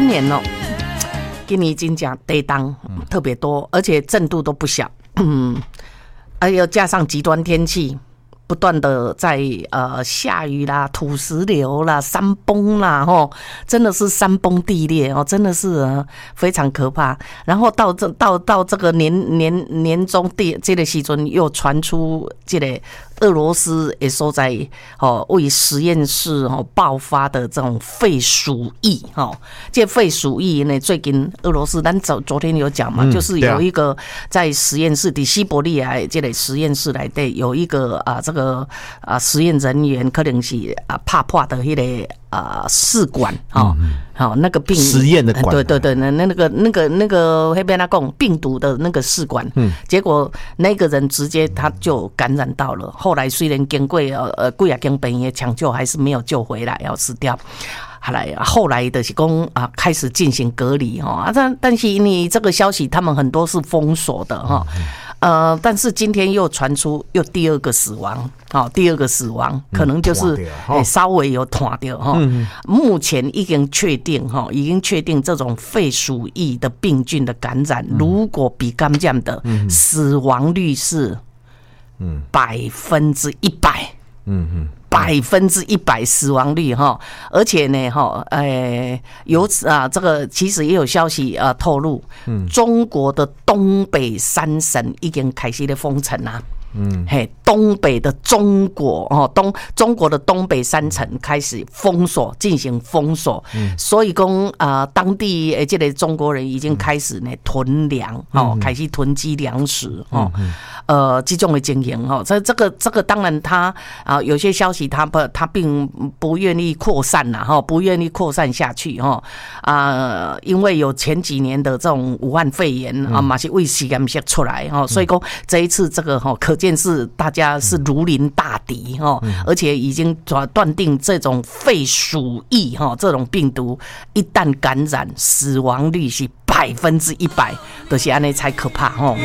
今年真正地震特别多，而且震度都不小，还有加上极端天气。不断的在下雨啦、土石流啦、山崩啦，真的是山崩地裂真的是非常可怕。然后到这个年中这个时阵又传出这个俄罗斯也所在为实验室爆发的这种废鼠疫这废鼠疫呢，最近俄罗斯咱昨天有讲嘛，就是有一个在实验室的西伯利亚这个实验室内底有一个这个实验人员可能是怕破的那个试管那个病实验的管， 对，那个那边他讲病毒的那个试管，结果那个人直接他就感染到了，后来虽然经过几啊间病院抢救，还是没有救回来，要死掉。后来的是说开始进行隔离但是你这个消息他们很多是封锁的但是今天又传出又第二个死亡可能就是稍微有断掉目前已经确定这种肺鼠疫的病菌的感染，如果比刚讲的死亡率是100%，100%死亡率而且呢这个其实也有消息透露，中国的东北3省已经开始在封城啊。东北的中国中国的东北3省开始进行封锁，所以说当地这个中国人已经开始呢囤粮开始囤积粮食这种的经营这个当然他有些消息他并不愿意扩散不愿意扩散下去因为有前几年的这种武汉肺炎嘛是为实验室出来所以说这一次这个可见是大家是如临大敌而且已经断定这种肺鼠疫这种病毒一旦感染，死亡率是100%，就是这样才可怕